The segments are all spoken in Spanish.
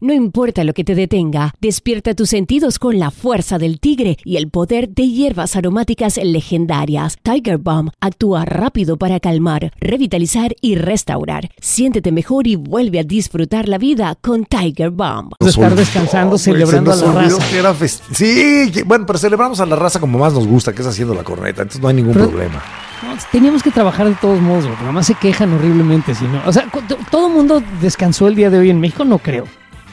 No importa lo que te detenga, despierta tus sentidos con la fuerza del tigre y el poder de hierbas aromáticas legendarias. Tiger Balm actúa rápido para calmar, revitalizar y restaurar. Siéntete mejor y vuelve a disfrutar la vida con Tiger Balm. Estar descansando, celebrando a la raza. Sí, bueno, pero celebramos a la raza como más nos gusta, que es haciendo la corneta, entonces no hay ningún problema. No, teníamos que trabajar de todos modos, porque nada más se quejan horriblemente. Si no, o sea, todo el mundo descansó el día de hoy en México, no creo.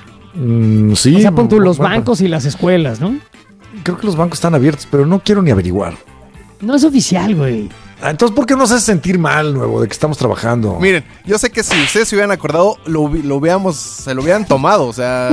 Sí. O sea, pon tú los bancos y las escuelas, ¿no? Creo que los bancos están abiertos, pero no quiero ni averiguar. No es oficial, güey. Entonces, ¿por qué nos hace sentir mal, nuevo, de que estamos trabajando? Miren, yo sé que si ustedes se hubieran acordado, se lo hubieran tomado, o sea...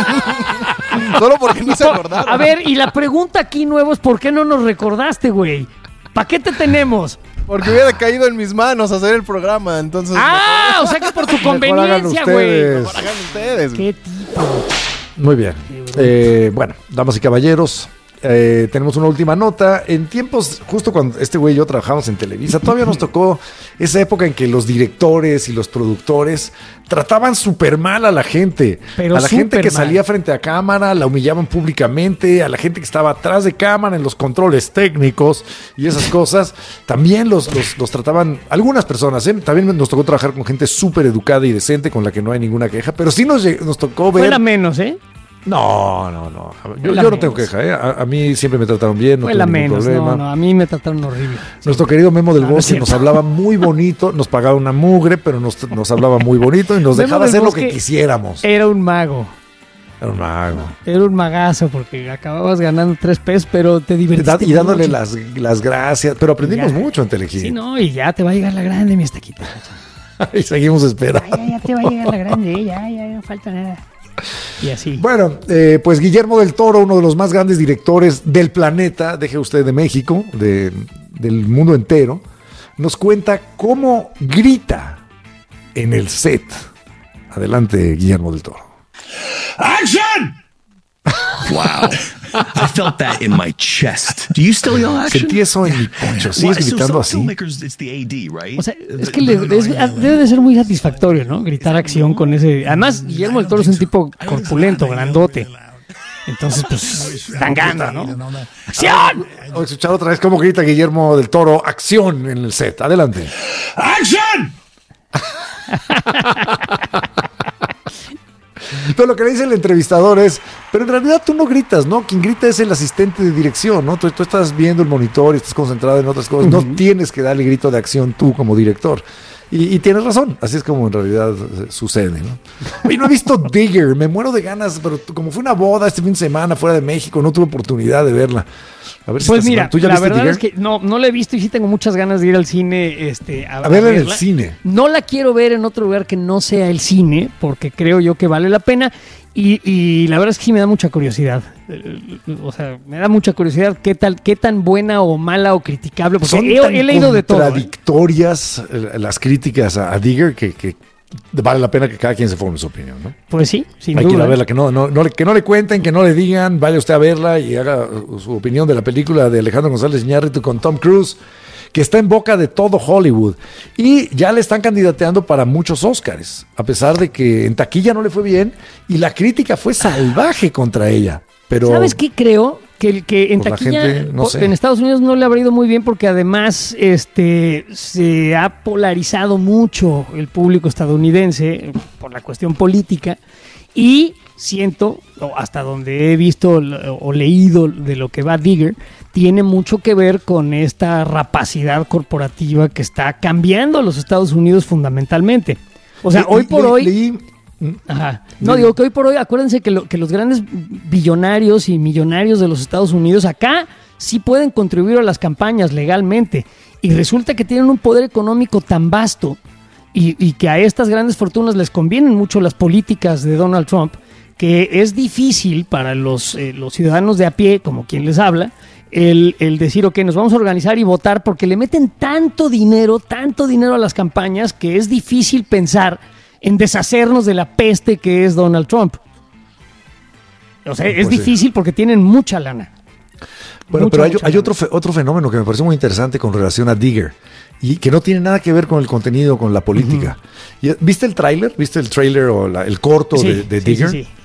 Solo porque no se acordaron. A ver, y la pregunta aquí, nuevo, es ¿por qué no nos recordaste, güey? ¿Para qué te tenemos? Porque hubiera caído en mis manos hacer el programa, entonces... O sea que por tu conveniencia, güey. Mejor hagan ustedes. ¿Qué tipo? Muy bien. Bueno, damas y caballeros, tenemos una última nota. En tiempos, justo cuando este güey y yo trabajamos en Televisa, todavía nos tocó esa época en que los directores y los productores trataban súper mal a la gente. Pero a la gente que mal. salía frente a cámara, la humillaban públicamente. A la gente que estaba atrás de cámara en los controles técnicos y esas cosas, también los trataban, algunas personas, También nos tocó trabajar con gente súper educada y decente, con la que no hay ninguna queja, pero sí nos tocó ver... Fue la menos, ¿eh? No. Yo no tengo queja, ¿eh? A mí siempre me trataron bien, no Fue tengo la ningún menos, problema. no, a mí me trataron horrible. Nuestro querido Memo del No, no es Bosque cierto. nos hablaba muy bonito, nos pagaba una mugre, pero nos hablaba muy bonito y nos Memo dejaba del hacer lo Bosque que quisiéramos. Era un mago. Era un mago. Era un magazo porque acababas ganando 3 pesos, pero te divertiste Y dándole mucho. las gracias, pero aprendimos Ya. mucho en Telehit. Sí, no, y ya te va a llegar la grande, mi estaquita. Y seguimos esperando. Ya te va a llegar la grande, ya no falta nada. Y así. Bueno, pues Guillermo del Toro, uno de los más grandes directores del planeta, deje usted de México, del mundo entero, nos cuenta cómo grita en el set. Adelante, Guillermo del Toro. Action! Wow. I felt that in my chest. Do you still yell action? Sentí eso en mi pecho. ¿Sigues gritando así? Filmmakers, it's the AD, right? O sea, es que debe de ser muy satisfactorio, ¿no? Gritar acción con ese... Además, Guillermo del Toro es un tipo corpulento, grandote. Entonces, pues, dan ganas, ¿no? ¡Acción! Vamos a escuchar otra vez cómo grita Guillermo del Toro. Acción en el set. Adelante. Action! Pero lo que le dice el entrevistador es, pero en realidad tú no gritas, ¿no? Quien grita es el asistente de dirección, ¿no? Tú estás viendo el monitor y estás concentrado en otras cosas. No tienes que darle grito de acción tú como director. Y tienes razón, así es como en realidad sucede, ¿no? Y no he visto Digger, me muero de ganas, pero como fue una boda este fin de semana fuera de México, no tuve oportunidad de verla. A ver si Pues esta mira, semana- ¿tú ya la viste verdad Digger? es que no la he visto y sí tengo muchas ganas de ir al cine A verla en el verla. cine. No la quiero ver en otro lugar que no sea el cine, porque creo yo que vale la pena. Y la verdad es que sí me da mucha curiosidad. O sea, me da mucha curiosidad qué tan buena o mala o criticable. Porque Son he leído de todo. contradictorias las críticas a Digger que vale la pena que cada quien se forme su opinión, ¿no? Pues sí, sin Hay que ir a duda. verla, que no le cuenten, que no le digan, vaya usted a verla y haga su opinión de la película de Alejandro González Iñárritu con Tom Cruise, que está en boca de todo Hollywood. Y ya le están candidateando para muchos Óscares, a pesar de que en taquilla no le fue bien y la crítica fue salvaje contra ella. Pero ¿Sabes qué creo? Que en Pues la taquilla, gente, no sé. en Estados Unidos no le habrá ido muy bien porque además se ha polarizado mucho el público estadounidense por la cuestión política y siento, o hasta donde he visto o leído de lo que va Digger, tiene mucho que ver con esta rapacidad corporativa que está cambiando a los Estados Unidos fundamentalmente. O sea, hoy por hoy... Ajá. No, digo que hoy por hoy, acuérdense que los grandes billonarios y millonarios de los Estados Unidos acá sí pueden contribuir a las campañas legalmente. Y resulta que tienen un poder económico tan vasto y que a estas grandes fortunas les convienen mucho las políticas de Donald Trump, que es difícil para los ciudadanos de a pie, como quien les habla, el decir, ok, nos vamos a organizar y votar, porque le meten tanto dinero a las campañas que es difícil pensar en deshacernos de la peste que es Donald Trump. O sea, es difícil porque tienen mucha lana. Bueno, Mucha, pero mucha hay lana. otro fenómeno que me pareció muy interesante con relación a Digger y que no tiene nada que ver con el contenido, con la política. ¿Viste el tráiler? ¿Viste el tráiler o el corto Sí, de sí, Digger? sí, sí.